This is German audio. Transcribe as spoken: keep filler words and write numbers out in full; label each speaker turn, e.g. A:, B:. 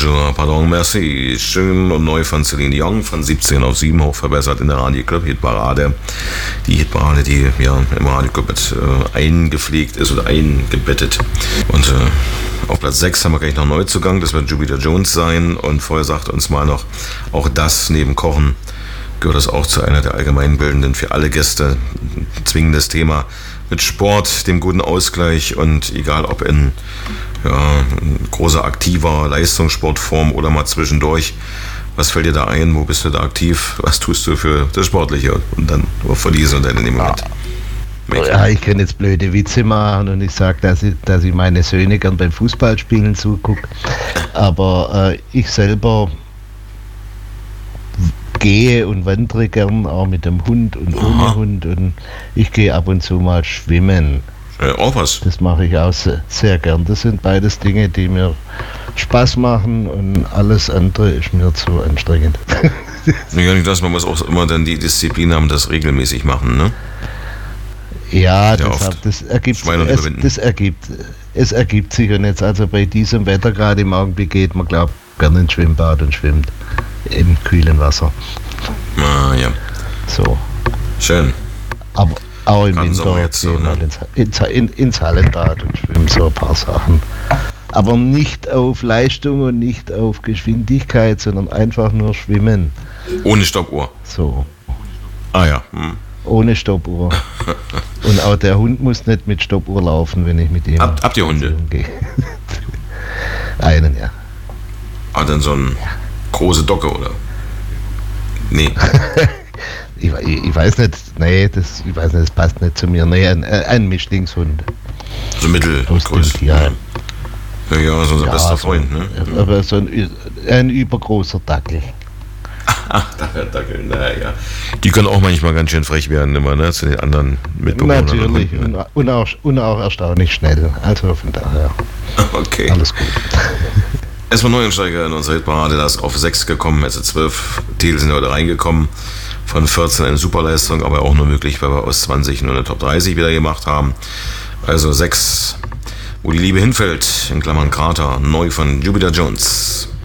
A: Bonjour, pardon, merci. Schön und neu von Celine Dion, von siebzehn auf sieben hoch verbessert in der Radio Club Hitparade. Die Hitparade, die ja im Radio Club mit, äh, eingepflegt ist oder eingebettet. Und äh, auf Platz sechs haben wir gleich noch Neuzugang, das wird Jupiter Jones sein. Und vorher sagt uns mal noch, auch das neben Kochen gehört das auch zu einer der allgemeinbildenden, für alle Gäste zwingendes Thema mit Sport, dem guten Ausgleich und egal ob in ja, großer aktiver Leistungssportform oder mal zwischendurch. Was fällt dir da ein? Wo bist du da aktiv? Was tust du für das Sportliche? Und dann nur für diese und deine Moment.
B: Ja, ich kann jetzt blöde Witze machen und ich sage, dass ich, dass ich meine Söhne gern beim Fußballspielen zugucke. Aber äh, ich selber gehe und wandere gern, auch mit dem Hund und ohne Aha. Hund. Und ich gehe ab und zu mal schwimmen.
A: Ja, auch was.
B: Das mache ich auch sehr, sehr gern. Das sind beides Dinge, die mir Spaß machen und alles andere ist mir zu anstrengend.
A: Ja, nicht das, man muss auch immer dann die Disziplin haben, das regelmäßig machen, ne?
B: Ja, das, hat, das, ergibt, es, das ergibt es ergibt sich. Und jetzt also bei diesem Wetter gerade im Augenblick geht man, glaube ich, gerne ins Schwimmbad und schwimmt im kühlen Wasser.
A: Ah, ja.
B: So.
A: Schön.
B: Aber auch im
A: Ganz
B: Winter
A: jetzt so,
B: gehen
A: ne?
B: ins, ins, ins Hallenbad und schwimmen so ein paar Sachen. Aber nicht auf Leistung und nicht auf Geschwindigkeit, sondern einfach nur schwimmen.
A: Ohne Stoppuhr.
B: So.
A: Ah ja. Hm.
B: Ohne Stoppuhr. Und auch der Hund muss nicht mit Stoppuhr laufen, wenn ich mit ihm
A: Hab, habt ihr Hunde?
B: Gehe. Einen, ja.
A: Ah, dann so ein große Docke, oder? Nee.
B: Ich, ich, ich weiß nicht, nee, das, ich weiß nicht, das passt nicht zu mir. Nee, ein, ein Mischlingshund.
A: So mittelgroß.
B: Ja.
A: Ja, ja, so unser
B: ja,
A: bester
B: so,
A: Freund, ne?
B: Aber so ein, ein übergroßer Dackel.
A: Ach, Dackel, Dackel, naja. Die können auch manchmal ganz schön frech werden, immer, ne? Zu den anderen Mitbewohnern.
B: Natürlich, und, und, auch, und auch erstaunlich schnell. Also von daher.
A: Okay.
B: Alles gut.
A: Erstmal Neuensteiger in unserer Hitparade, da ist auf sechs gekommen, also zwölf Titel sind heute reingekommen. Von vierzehn eine Superleistung, aber auch nur möglich, weil wir aus zwanzig nur eine Top dreißig wieder gemacht haben. Also sechs, wo die Liebe hinfällt, in Klammern Krater, neu von Jupiter Jones.